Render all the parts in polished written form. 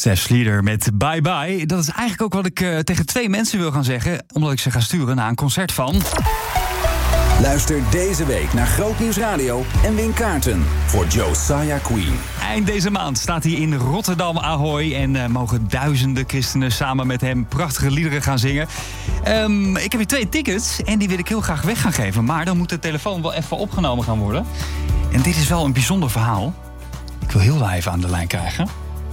Stef Slieder met Bye Bye. Dat is eigenlijk ook wat ik tegen 2 mensen wil gaan zeggen, omdat ik ze ga sturen naar een concert van... Luister deze week naar Grootnieuws Radio en win kaarten voor Josiah Queen. Eind deze maand staat hij in Rotterdam Ahoy en mogen duizenden christenen samen met hem prachtige liederen gaan zingen. Ik heb hier 2 tickets en die wil ik heel graag weg gaan geven, maar dan moet de telefoon wel even opgenomen gaan worden. En dit is wel een bijzonder verhaal. Ik wil Hilda even aan de lijn krijgen.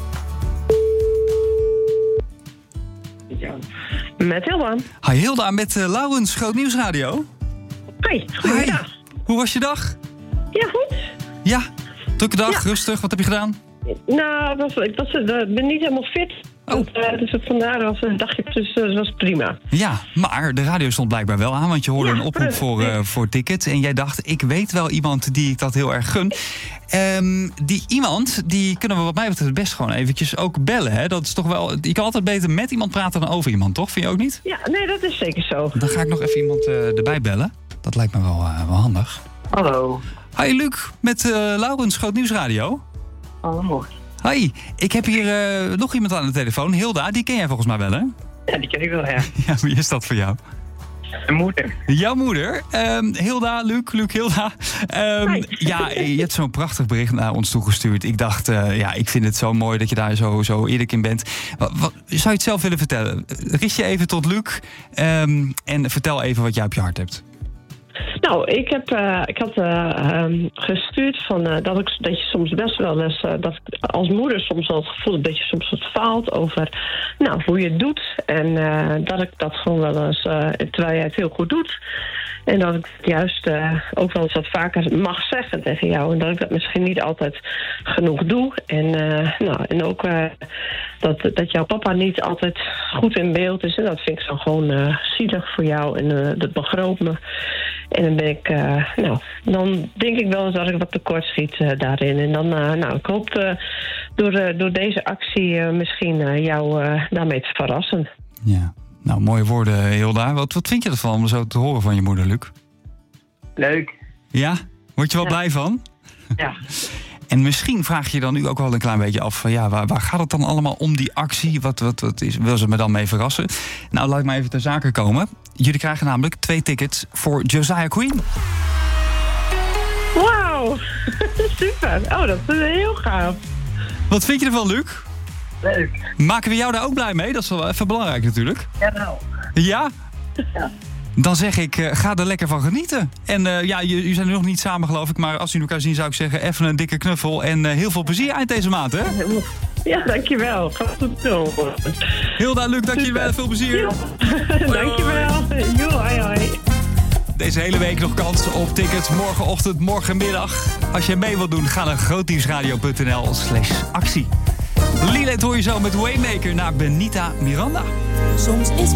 Ja. Met Hilda. Hi Hilda, met Laurens, Grootnieuws Radio. Hoi, goedemiddag. Hi. Hoe was je dag? Ja, goed. Ja, drukke dag, Ja. rustig. Wat heb je gedaan? Nou, ik ben niet helemaal fit. Oh. Dus vandaar was een dagje, dus dat was prima. Ja, maar de radio stond blijkbaar wel aan, want je hoorde Ja, een oproep voor tickets. En jij dacht, ik weet wel iemand die ik dat heel erg gun. Die iemand, die kunnen we wat mij betreft best gewoon eventjes ook bellen. Hè? Dat is toch wel, je kan altijd beter met iemand praten dan over iemand, toch? Vind je ook niet? Ja, nee, dat is zeker zo. Dan ga ik nog even iemand erbij bellen. Dat lijkt me wel handig. Hallo. Hi Luc, met Laurens, Grootnieuws Radio. Hallo. Hi, ik heb hier nog iemand aan de telefoon. Hilda, die ken jij volgens mij wel, hè? Ja, die ken ik wel, ja. Ja, wie is dat voor jou? Mijn moeder. Jouw moeder, Hilda, Luc, Hilda. Ja, je hebt zo'n prachtig bericht naar ons toegestuurd. Ik dacht, ik vind het zo mooi dat je daar zo eerlijk in bent. Zou je het zelf willen vertellen? Richt je even tot Luc en vertel even wat jij op je hart hebt. Nou, ik had gestuurd van dat je soms best wel eens, dat ik als moeder soms wel het gevoel heb dat je soms wat faalt over hoe je het doet. En dat ik dat gewoon wel eens, terwijl jij het heel goed doet. En dat ik het juist ook wel eens wat vaker mag zeggen tegen jou. En dat ik dat misschien niet altijd genoeg doe. En ook dat jouw papa niet altijd goed in beeld is. En dat vind ik zo gewoon zielig voor jou. En dat begroopt me. En dan ben ik, dan denk ik wel eens dat ik wat tekort schiet daarin. En dan, ik hoop door deze actie misschien jou daarmee te verrassen. Ja, nou, mooie woorden, Hilda. Wat vind je ervan om zo te horen van je moeder, Luc? Leuk. Ja? Word je wel blij van? Ja. En misschien vraag je dan nu ook wel een klein beetje af van waar gaat het dan allemaal om die actie? Wat wil ze me dan mee verrassen? Nou, laat ik maar even ter zake komen. Jullie krijgen namelijk 2 tickets voor Josiah Queen. Wauw, super. Oh, dat is heel gaaf. Wat vind je ervan, Luc? Leuk. Maken we jou daar ook blij mee? Dat is wel even belangrijk natuurlijk. Ja, nou. Ja? Ja. Dan zeg ik, ga er lekker van genieten. En jullie zijn nog niet samen, geloof ik. Maar als jullie elkaar zien, zou ik zeggen, even een dikke knuffel. En heel veel plezier eind deze maand, hè? Ja, dankjewel. Gaat goed zo. Hilda, Luc, dankjewel. Veel plezier. Ja. Dankjewel. Jo, hoi. Deze hele week nog kans op tickets. Morgenochtend, morgenmiddag. Als je mee wilt doen, ga naar grootnieuwsradio.nl/actie. Lilet hoor je zo met Waymaker naar Benita Miranda. Soms is